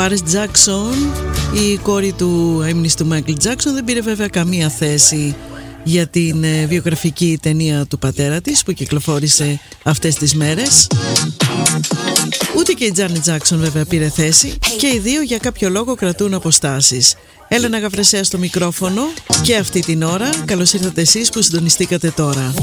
Πάρις Τζάκσον, η κόρη του έμνηστου Μάικλ Τζάκσον, δεν πήρε βέβαια καμία θέση για την βιογραφική ταινία του πατέρα της που κυκλοφόρησε αυτές τις μέρες. Ούτε και η Τζάνετ Τζάκσον βέβαια πήρε θέση, και οι δύο για κάποιο λόγο κρατούν αποστάσεις. Έλενα Γαβρεσέα στο μικρόφωνο και αυτή την ώρα. Καλώς ήρθατε εσείς που συντονιστήκατε τώρα.